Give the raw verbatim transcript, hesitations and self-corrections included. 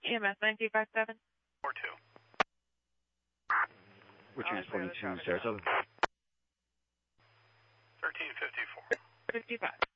E M S nine two five seven. four two. We're transporting to Sarasota. thirteen fifty-four. fifty-five.